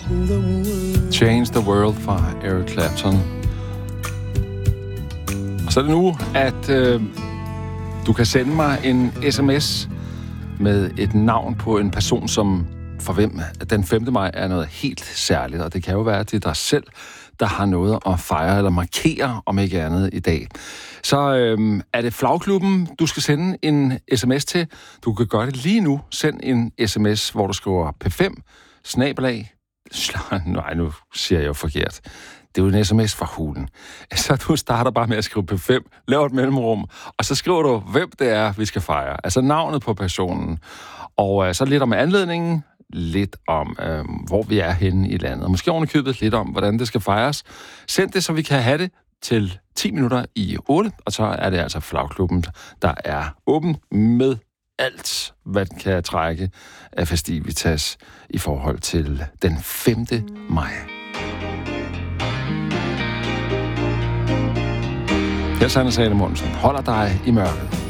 Change the World fra Eric Clapton. Og så er det nu, at du kan sende mig en sms med et navn på en person, som for hvem den 5. maj er noget helt særligt. Og det kan jo være, at det er dig selv, der har noget at fejre eller markere, om ikke andet i dag. Så er det Flagklubben, du skal sende en sms til. Du kan gøre det lige nu. Send en sms, hvor du skriver P5, /. Nej, nu siger jeg jo forkert. Det er jo en sms fra hulen. Så du starter bare med at skrive P5, laver et mellemrum, og så skriver du, hvem det er, vi skal fejre. Altså navnet på personen. Og så lidt om anledningen, lidt om, hvor vi er henne i landet. Og måske ovenikøbet lidt om, hvordan det skal fejres. Send det, så vi kan have det til 10 minutter i 8, og så er det altså Flagklubben, der er åben med alt, hvad den kan trække af festivitas i forhold til den 5. maj. Her er Sanne Salomonsen. Holder dig i mørket.